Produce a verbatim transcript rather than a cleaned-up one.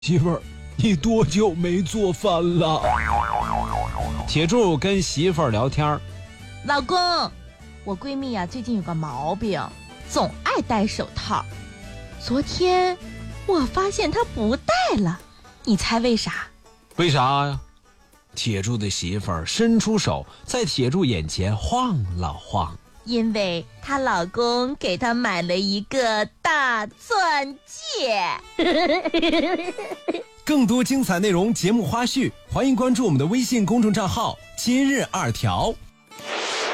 媳妇儿，你多久没做饭了？ 铁柱跟媳妇儿聊天。 老公，我闺蜜啊最近有个毛病，总爱戴手套。昨天我发现她不戴了，你猜为啥？ 为啥呀？铁柱的媳妇儿伸出手，在铁柱眼前晃了晃。 因为她老公给她买了一个大钻戒。 更多精彩内容、节目花絮，欢迎关注我们的微信公众账号“今日二条”。